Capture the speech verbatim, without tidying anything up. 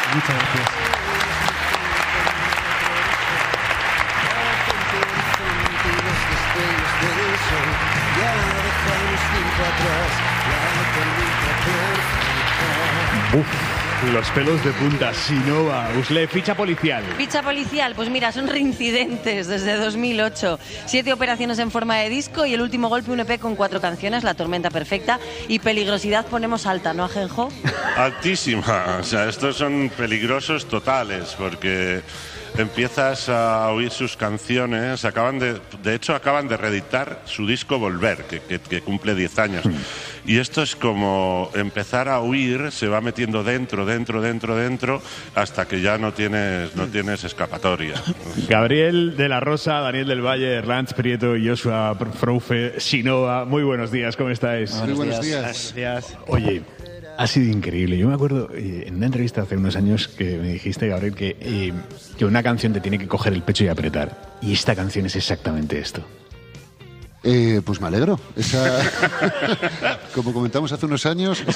Muchas gracias. Uf, los pelos de punta. Sinova, Usle, ficha policial. Ficha policial, pues mira, son reincidentes desde dos mil ocho. Siete operaciones en forma de disco y el último golpe un E P con cuatro canciones, La tormenta perfecta. Y peligrosidad ponemos alta, ¿no, Ajenjo? Altísima. O sea, estos son peligrosos totales porque empiezas a oír sus canciones. Acaban de, de hecho, acaban de reeditar su disco Volver, que, que, que cumple diez años. Y esto es como empezar a huir, se va metiendo dentro, dentro, dentro, dentro, hasta que ya no tienes, no tienes escapatoria. Gabriel de la Rosa, Daniel del Valle, Erlantz Prieto y Joshua Froufe, Sinova. Muy buenos días, ¿cómo estáis? Muy buenos días. Buenos días. Oye, ha sido increíble. Yo me acuerdo eh, en una entrevista hace unos años que me dijiste, Gabriel, que, eh, que una canción te tiene que coger el pecho y apretar. Y esta canción es exactamente esto. Eh, pues me alegro. Esa, como comentamos hace unos años,